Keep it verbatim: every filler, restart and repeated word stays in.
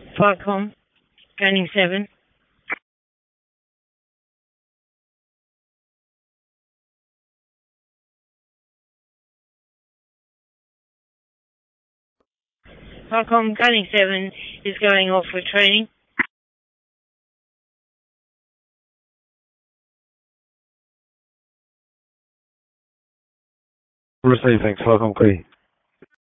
Falcom, Gunning seven. Falcom, Gunning seven is going off for training. Received, thanks. Falcom Clear.